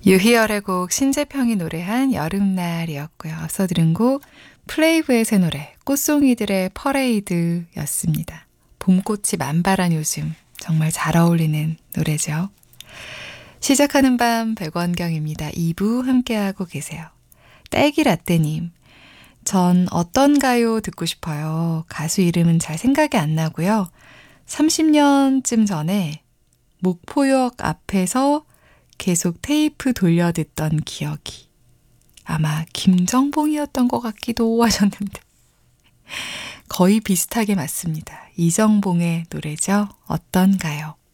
유희열의 곡 신재평이 노래한 여름날이었고요. 앞서 들은 곡 플레이브의 새 노래 꽃송이들의 퍼레이드였습니다. 봄꽃이 만발한 요즘 정말 잘 어울리는 노래죠. 시작하는 밤 백원경입니다. 2부 함께하고 계세요. 딸기라떼님, 전 어떤 가요 듣고 싶어요. 가수 이름은 잘 생각이 안 나고요. 30년쯤 전에 목포역 앞에서 계속 테이프 돌려 듣던 기억이 아마 김정봉이었던 것 같기도 하셨는데 거의 비슷하게 맞습니다. 이정봉의 노래죠. 어떤가요?